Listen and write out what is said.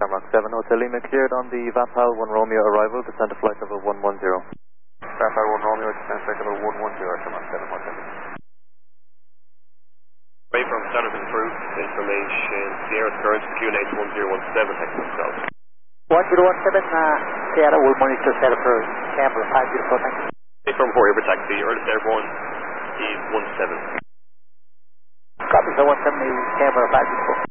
Tarmac 7 Hotel Lima cleared on the Vapal 1 Romeo arrival, descend to flight level 110. Vapal 1 Romeo, descend flight level 110, Tarmac 7 Hotel Lima. Away from Standard Crew, information, Sierra current, QNH 1017, Hexagon South. 1017, Sierra will monitor Sierra for camera 504, thank you. Away from Fourier taxi, earliest airborne is 17. Copy, so 170, camera 504.